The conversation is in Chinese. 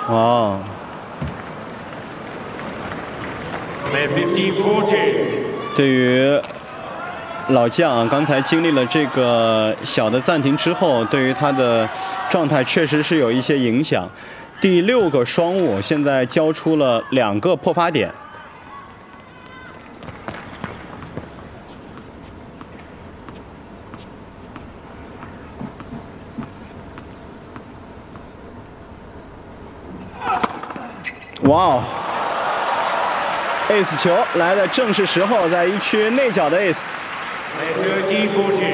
哇！ 对于老将，刚才经历了这个小的暂停之后，对于他的状态确实是有一些影响。第6个双误，现在交出了2个破发点。哇哦！ ace 球来的正是时候，在1区内角的 ace。